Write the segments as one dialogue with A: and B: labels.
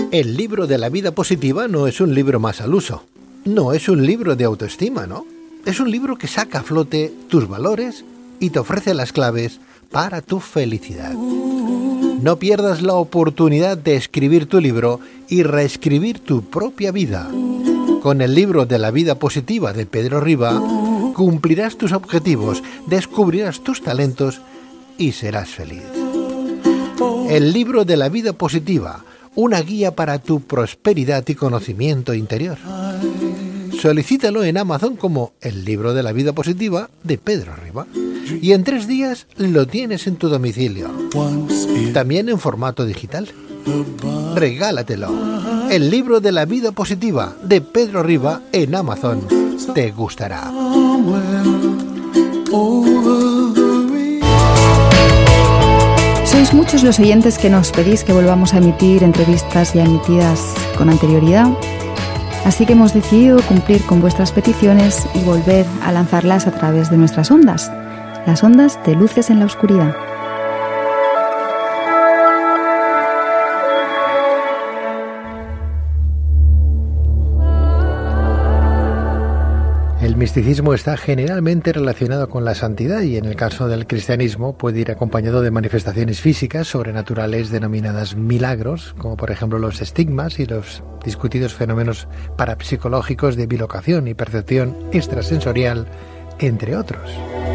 A: El libro de la vida positiva no es un libro más al uso. No es un libro de autoestima, ¿no? Es un libro que saca a flote tus valores y te ofrece las claves para tu felicidad. No pierdas la oportunidad de escribir tu libro y reescribir tu propia vida. Con el libro de la vida positiva de Pedro Riba, cumplirás tus objetivos, descubrirás tus talentos y serás feliz. El libro de la vida positiva, una guía para tu prosperidad y conocimiento interior. Solicítalo en Amazon como El libro de la vida positiva de Pedro Riba. Y en 3 días lo tienes en tu domicilio. También en formato digital. Regálatelo. El libro de la vida positiva de Pedro Riba en Amazon. Te gustará.
B: Sois muchos los oyentes que nos pedís que volvamos a emitir entrevistas ya emitidas con anterioridad. Así que hemos decidido cumplir con vuestras peticiones y volver a lanzarlas a través de nuestras ondas, las ondas de Luces en la Oscuridad.
A: El misticismo está generalmente relacionado con la santidad y en el caso del cristianismo puede ir acompañado de manifestaciones físicas sobrenaturales denominadas milagros, como por ejemplo los estigmas y los discutidos fenómenos parapsicológicos de bilocación y percepción extrasensorial, entre otros.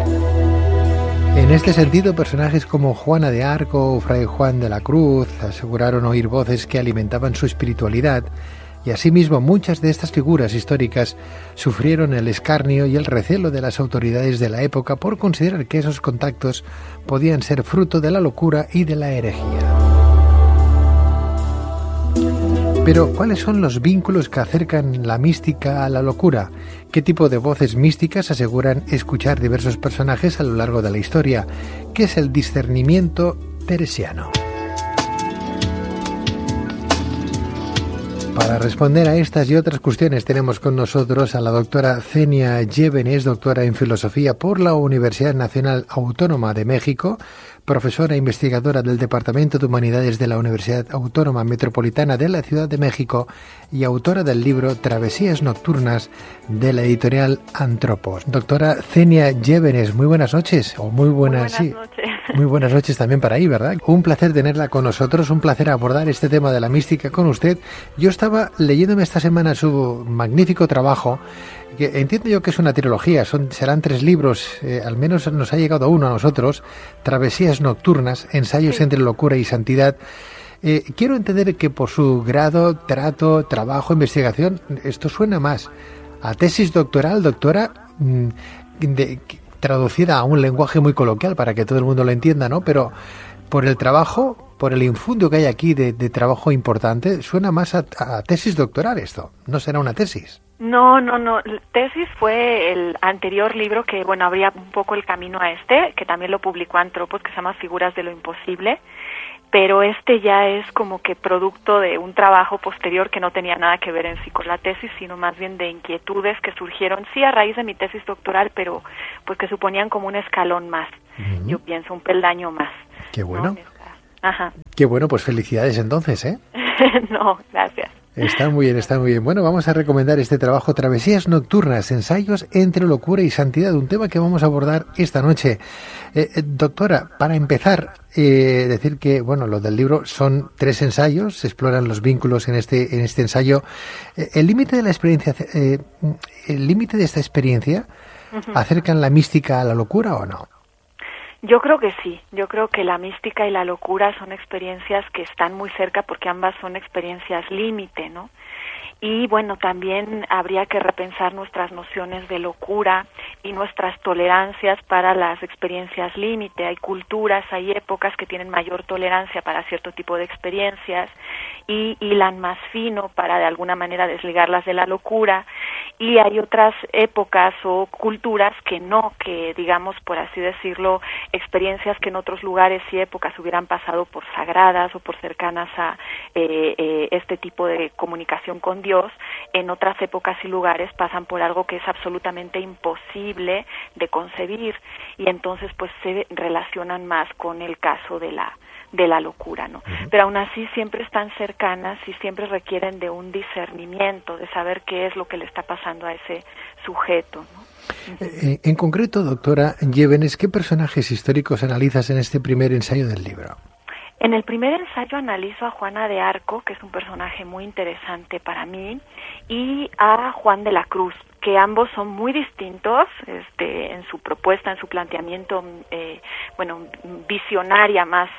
A: En este sentido, personajes como Juana de Arco o Fray Juan de la Cruz aseguraron oír voces que alimentaban su espiritualidad. Y asimismo muchas de estas figuras históricas sufrieron el escarnio y el recelo de las autoridades de la época por considerar que esos contactos podían ser fruto de la locura y de la herejía. Pero, ¿cuáles son los vínculos que acercan la mística a la locura? ¿Qué tipo de voces místicas aseguran escuchar diversos personajes a lo largo de la historia? ¿Qué es el discernimiento teresiano? Para responder a estas y otras cuestiones tenemos con nosotros a la doctora Zenia Llévenes, doctora en Filosofía por la Universidad Nacional Autónoma de México, profesora e investigadora del Departamento de Humanidades de la Universidad Autónoma Metropolitana de la Ciudad de México y autora del libro Travesías Nocturnas de la editorial Antropos. Doctora Zenia Llévenes, muy buenas noches. Muy buenas noches. Muy buenas noches también para ahí, ¿verdad? Un placer tenerla con nosotros, un placer abordar este tema de la mística con usted. Yo estaba leyéndome esta semana su magnífico trabajo, que entiendo yo que es una trilogía, serán 3 libros, al menos nos ha llegado uno a nosotros, Travesías Nocturnas, ensayos entre locura y santidad. Quiero entender que por su grado, trato, trabajo, investigación, esto suena más a tesis doctoral, doctora, traducida a un lenguaje muy coloquial para que todo el mundo lo entienda, ¿no? Pero por el trabajo, por el infundio que hay aquí de trabajo importante, suena más a tesis doctoral esto. ¿No será una tesis?
C: No. Tesis fue el anterior libro que, bueno, abría un poco el camino a este, que también lo publicó Antropos, que se llama Figuras de lo Imposible. Pero este ya es como que producto de un trabajo posterior que no tenía nada que ver en sí con la tesis, sino más bien de inquietudes que surgieron, sí, a raíz de mi tesis doctoral, pero pues que suponían como un escalón más, yo pienso, un peldaño más.
A: Qué bueno.
C: ¿No? Ajá.
A: Qué bueno, pues felicidades entonces, ¿eh?
C: No, gracias.
A: Está muy bien, está muy bien. Bueno, vamos a recomendar este trabajo, Travesías Nocturnas, ensayos entre locura y santidad, un tema que vamos a abordar esta noche. Doctora, para empezar, decir que, bueno, lo del libro son 3 ensayos, se exploran los vínculos en este ensayo. El límite de la experiencia, el límite de esta experiencia, ¿acercan la mística a la locura o no?
C: Yo creo que sí, yo creo que la mística y la locura son experiencias que están muy cerca porque ambas son experiencias límite, ¿no? Y bueno, también habría que repensar nuestras nociones de locura y nuestras tolerancias para las experiencias límite. Hay culturas, hay épocas que tienen mayor tolerancia para cierto tipo de experiencias y hilan más fino para de alguna manera desligarlas de la locura, y hay otras épocas o culturas que no, que digamos, por así decirlo, experiencias que en otros lugares y épocas hubieran pasado por sagradas o por cercanas a este tipo de comunicación con Dios, en otras épocas y lugares pasan por algo que es absolutamente imposible de concebir, y entonces pues se relacionan más con el caso de de la locura, ¿no? Pero aún así siempre están cercanas y siempre requieren de un discernimiento, de saber qué es lo que le está pasando a ese sujeto, ¿no?
A: En concreto, doctora Llévenes, ¿qué personajes históricos analizas en este primer ensayo del libro?
C: En el primer ensayo analizo a Juana de Arco, que es un personaje muy interesante para mí, y a Juan de la Cruz, que ambos son muy distintos en su propuesta, en su planteamiento, visionaria más.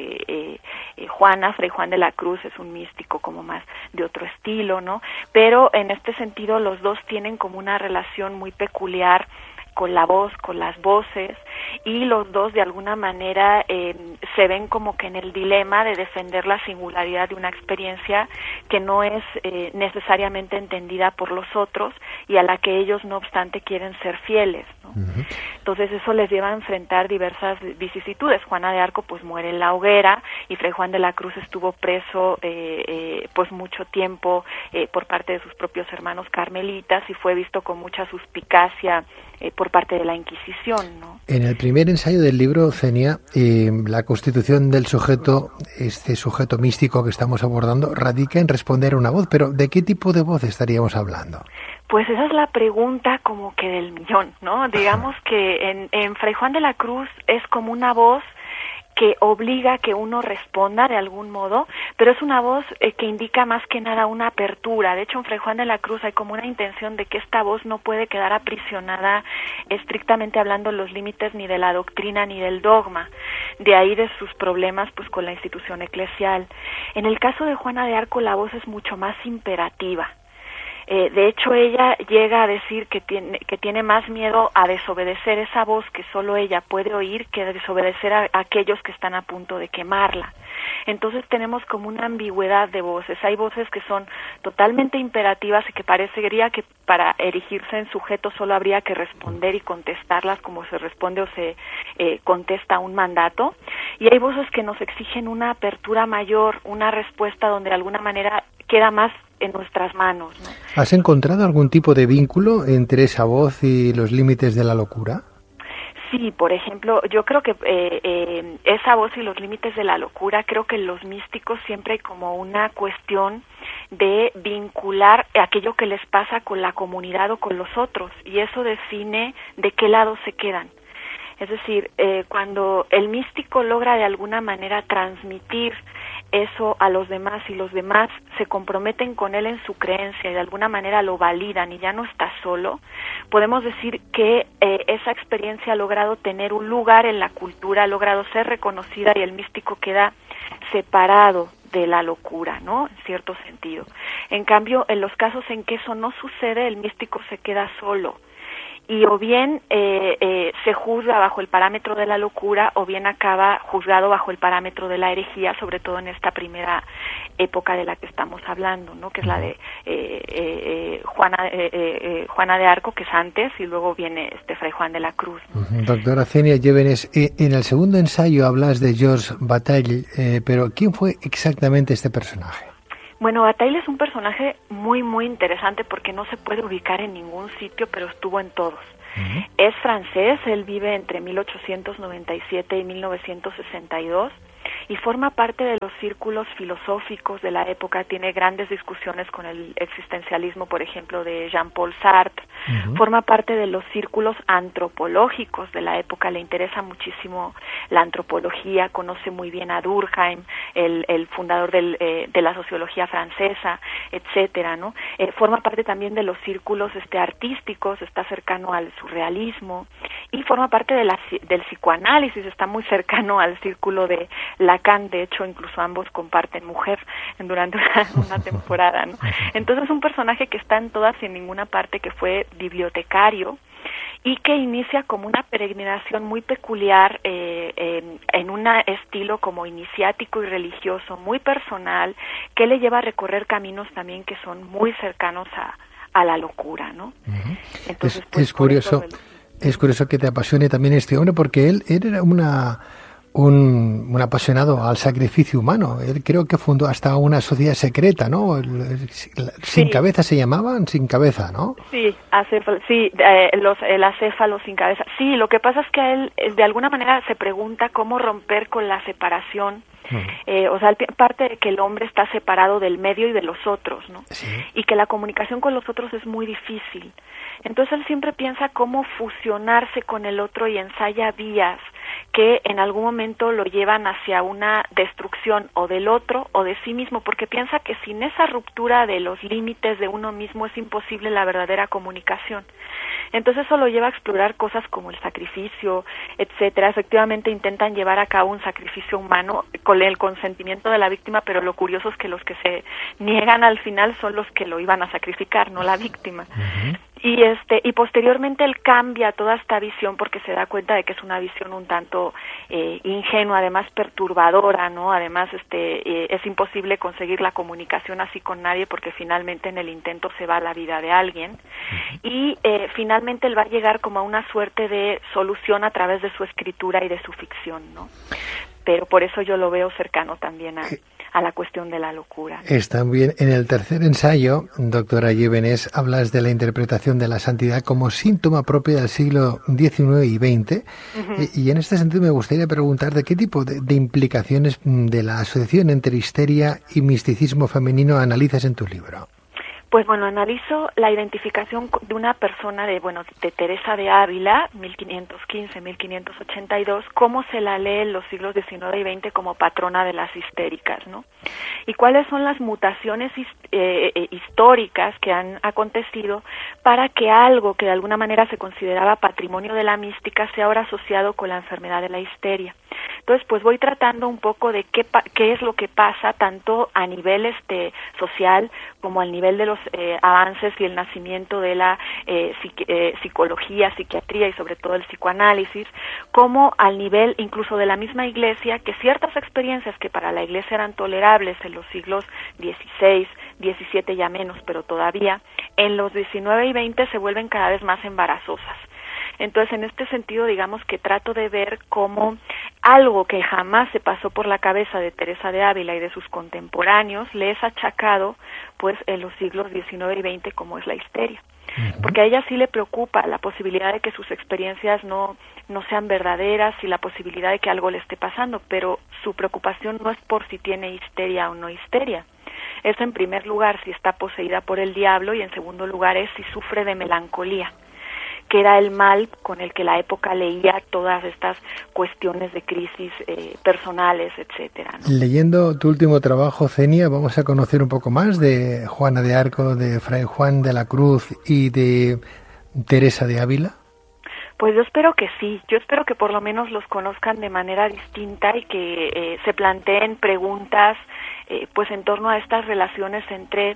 C: Fray Juan de la Cruz es un místico como más de otro estilo, ¿no? Pero en este sentido los dos tienen como una relación muy peculiar con la voz, con las voces, y los dos de alguna manera se ven como que en el dilema de defender la singularidad de una experiencia que no es necesariamente entendida por los otros y a la que ellos no obstante quieren ser fieles, ¿no? Entonces eso les lleva a enfrentar diversas vicisitudes. Juana de Arco pues muere en la hoguera y Fray Juan de la Cruz estuvo preso pues mucho tiempo por parte de sus propios hermanos carmelitas y fue visto con mucha suspicacia por parte de la Inquisición, ¿no?
A: En el primer ensayo del libro, Zenia, la constitución del sujeto, este sujeto místico que estamos abordando, radica en responder a una voz, pero ¿de qué tipo de voz estaríamos hablando?
C: Pues esa es la pregunta como que del millón, ¿no? Digamos que en Fray Juan de la Cruz es como una voz que obliga a que uno responda de algún modo, pero es una voz que indica más que nada una apertura. De hecho, en Fray Juan de la Cruz hay como una intención de que esta voz no puede quedar aprisionada estrictamente hablando en los límites ni de la doctrina ni del dogma. De ahí de sus problemas pues con la institución eclesial. En el caso de Juana de Arco la voz es mucho más imperativa. De hecho, ella llega a decir que tiene más miedo a desobedecer esa voz que solo ella puede oír que a desobedecer a aquellos que están a punto de quemarla. Entonces tenemos como una ambigüedad de voces. Hay voces que son totalmente imperativas y que parecería que para erigirse en sujeto solo habría que responder y contestarlas como se responde o se contesta un mandato. Y hay voces que nos exigen una apertura mayor, una respuesta donde de alguna manera queda más en nuestras manos, ¿no?
A: ¿Has encontrado algún tipo de vínculo entre esa voz y los límites de la locura?
C: Sí, por ejemplo, yo creo que esa voz y los límites de la locura, creo que en los místicos siempre hay como una cuestión de vincular aquello que les pasa con la comunidad o con los otros, y eso define de qué lado se quedan. Es decir, cuando el místico logra de alguna manera transmitir eso a los demás y los demás se comprometen con él en su creencia y de alguna manera lo validan y ya no está solo, podemos decir que esa experiencia ha logrado tener un lugar en la cultura, ha logrado ser reconocida y el místico queda separado de la locura, ¿no? En cierto sentido. En cambio, en los casos en que eso no sucede, el místico se queda solo. Y o bien se juzga bajo el parámetro de la locura o bien acaba juzgado bajo el parámetro de la herejía, sobre todo en esta primera época de la que estamos hablando, ¿no? Que es la de Juana de Arco, que es antes, y luego viene Fray Juan de la Cruz, ¿no?
A: Doctora Zenia Llévenes, en el segundo ensayo hablas de Georges Bataille, pero ¿quién fue exactamente este personaje?
C: Bueno, Bataille es un personaje muy, muy interesante porque no se puede ubicar en ningún sitio, pero estuvo en todos. Uh-huh. Es francés, él vive entre 1897 y 1962 y forma parte de los círculos filosóficos de la época, tiene grandes discusiones con el existencialismo, por ejemplo, de Jean-Paul Sartre, uh-huh. Forma parte de los círculos antropológicos de la época, le interesa muchísimo la antropología, conoce muy bien a Durkheim, el fundador de la sociología francesa, etcétera, ¿no? Forma parte también de los círculos artísticos, está cercano al surrealismo y forma parte del psicoanálisis, está muy cercano al círculo de Lacan, de hecho incluso ambos comparten mujer durante una temporada, ¿no? Entonces es un personaje que está en todas y en ninguna parte, que fue bibliotecario y que inicia como una peregrinación muy peculiar en un estilo como iniciático y religioso, muy personal, que le lleva a recorrer caminos también que son muy cercanos a la locura, ¿no? Uh-huh. Entonces,
A: es curioso. Es curioso que te apasione también este hombre, porque él era un apasionado al sacrificio humano. Él creo que fundó hasta una sociedad secreta, ¿no? Sin cabeza se llamaban, sin cabeza, ¿no?
C: Sí, el acéfalo sin cabeza. Sí, lo que pasa es que él de alguna manera se pregunta cómo romper con la separación O sea, parte de que el hombre está separado del medio y de los otros, ¿no?
A: Sí.
C: Y que la comunicación con los otros es muy difícil. Entonces él siempre piensa cómo fusionarse con el otro y ensaya vías que en algún momento lo llevan hacia una destrucción o del otro o de sí mismo, porque piensa que sin esa ruptura de los límites de uno mismo es imposible la verdadera comunicación. Entonces eso lo lleva a explorar cosas como el sacrificio, etcétera. Efectivamente intentan llevar a cabo un sacrificio humano con el consentimiento de la víctima, pero lo curioso es que los que se niegan al final son los que lo iban a sacrificar, no la víctima. Y posteriormente él cambia toda esta visión porque se da cuenta de que es una visión un tanto ingenua, además perturbadora, ¿no? Además es imposible conseguir la comunicación así con nadie porque finalmente en el intento se va la vida de alguien. Y finalmente él va a llegar como a una suerte de solución a través de su escritura y de su ficción, ¿no? Pero por eso yo lo veo cercano también a la cuestión de la locura.
A: Está bien. En el tercer ensayo, doctora Llévenes, hablas de la interpretación de la santidad como síntoma propio del siglo XIX y XX. Y en este sentido me gustaría preguntar de qué tipo de implicaciones de la asociación entre histeria y misticismo femenino analizas en tu libro.
C: Pues bueno, analizo la identificación de una persona de Teresa de Ávila, 1515-1582, cómo se la lee en los siglos XIX y XX como patrona de las histéricas, ¿no? Y cuáles son las mutaciones históricas que han acontecido para que algo que de alguna manera se consideraba patrimonio de la mística sea ahora asociado con la enfermedad de la histeria. Entonces, pues voy tratando un poco de qué es lo que pasa tanto a nivel social como al nivel de los avances y el nacimiento de la psicología, psiquiatría y sobre todo el psicoanálisis, como al nivel incluso de la misma Iglesia, que ciertas experiencias que para la Iglesia eran tolerables en los siglos XVI, XVII ya menos, pero todavía en los XIX y XX se vuelven cada vez más embarazosas. Entonces, en este sentido, digamos que trato de ver cómo algo que jamás se pasó por la cabeza de Teresa de Ávila y de sus contemporáneos le es achacado, pues, en los siglos XIX y XX, como es la histeria. Porque a ella sí le preocupa la posibilidad de que sus experiencias no sean verdaderas y la posibilidad de que algo le esté pasando, pero su preocupación no es por si tiene histeria o no histeria. Es, en primer lugar, si está poseída por el diablo y, en segundo lugar, es si sufre de melancolía, que era el mal con el que la época leía todas estas cuestiones de crisis personales, etcétera, ¿no?
A: Leyendo tu último trabajo, Zenia, vamos a conocer un poco más de Juana de Arco, de Fray Juan de la Cruz y de Teresa de Ávila.
C: Pues yo espero que sí, yo espero que por lo menos los conozcan de manera distinta y que se planteen preguntas pues en torno a estas relaciones entre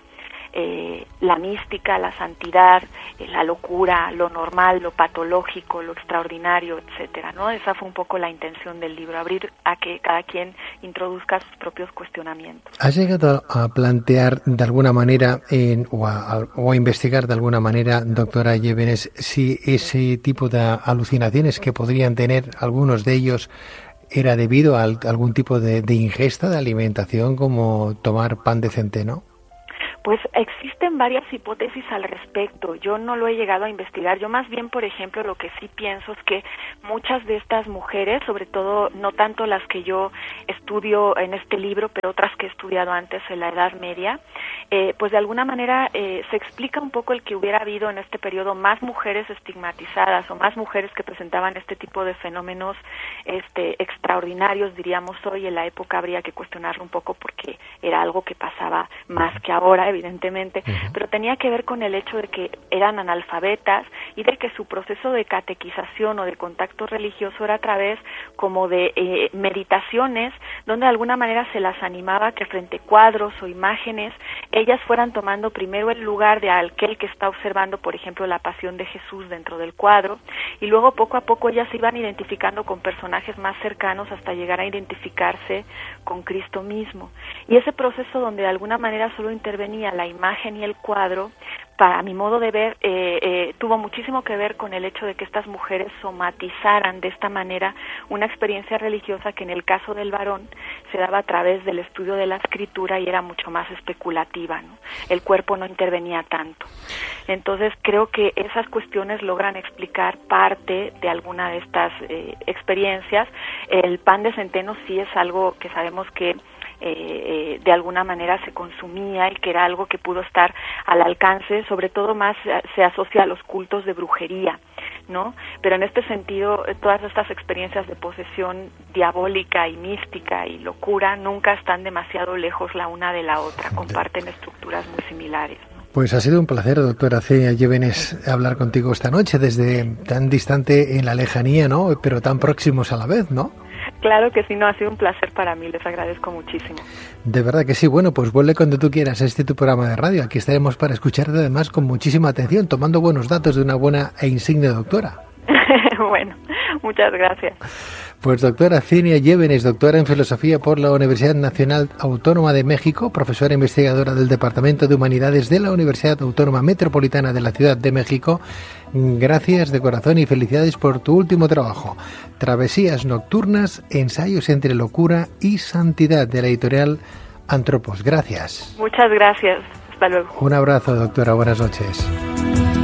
C: la mística, la santidad, la locura, lo normal, lo patológico, lo extraordinario, etcétera, ¿no? Esa fue un poco la intención del libro, abrir a que cada quien introduzca sus propios cuestionamientos.
A: ¿Has llegado a plantear de alguna manera o a investigar de alguna manera, doctora Llévenes, si ese tipo de alucinaciones que podrían tener algunos de ellos era debido a algún tipo de ingesta de alimentación, como tomar pan de centeno?
C: Pues existen varias hipótesis al respecto. Yo no lo he llegado a investigar. Yo más bien, por ejemplo, lo que sí pienso es que muchas de estas mujeres, sobre todo no tanto las que yo estudio en este libro, pero otras que he estudiado antes en la Edad Media, pues de alguna manera se explica un poco el que hubiera habido en este periodo más mujeres estigmatizadas o más mujeres que presentaban este tipo de fenómenos extraordinarios, diríamos hoy. En la época habría que cuestionarlo un poco porque era algo que pasaba más que ahora, evidentemente, pero tenía que ver con el hecho de que eran analfabetas y de que su proceso de catequización o de contacto religioso era a través como de meditaciones, donde de alguna manera se las animaba que frente a cuadros o imágenes ellas fueran tomando primero el lugar de aquel que está observando, por ejemplo, la pasión de Jesús dentro del cuadro, y luego poco a poco ellas se iban identificando con personajes más cercanos hasta llegar a identificarse con Cristo mismo. Y ese proceso donde de alguna manera solo intervenía la imagen y el cuadro, para mi modo de ver, tuvo muchísimo que ver con el hecho de que estas mujeres somatizaran de esta manera una experiencia religiosa que en el caso del varón se daba a través del estudio de la escritura y era mucho más especulativa, ¿no? El cuerpo no intervenía tanto. Entonces creo que esas cuestiones logran explicar parte de alguna de estas experiencias. El pan de centeno sí es algo que sabemos que de alguna manera se consumía y que era algo que pudo estar al alcance, sobre todo más se asocia a los cultos de brujería, ¿no? Pero en este sentido, todas estas experiencias de posesión diabólica y mística y locura nunca están demasiado lejos la una de la otra, comparten estructuras muy similares, ¿no?
A: Pues ha sido un placer, doctora Celia Llévenes, hablar contigo esta noche desde tan distante en la lejanía, ¿no? Pero tan próximos a la vez, ¿no?
C: Claro que sí, no, ha sido un placer para mí, les agradezco muchísimo.
A: De verdad que sí, bueno, pues vuelve cuando tú quieras a tu programa de radio, aquí estaremos para escucharte además con muchísima atención, tomando buenos datos de una buena e insigne doctora.
C: Bueno, muchas gracias.
A: Pues doctora Celia Llévenes, doctora en Filosofía por la Universidad Nacional Autónoma de México, profesora investigadora del Departamento de Humanidades de la Universidad Autónoma Metropolitana de la Ciudad de México, gracias de corazón y felicidades por tu último trabajo, Travesías Nocturnas, Ensayos entre Locura y Santidad, de la editorial Antropos. Gracias.
C: Muchas gracias. Hasta luego.
A: Un abrazo, doctora. Buenas noches.